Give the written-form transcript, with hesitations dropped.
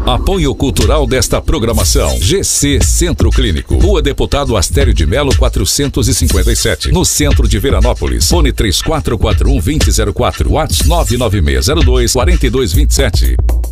Apoio cultural desta programação. GC Centro Clínico. Rua Deputado Astério de Melo 457. No centro de Veranópolis. Fone 3441-2004. WhatsApp 99602-4227.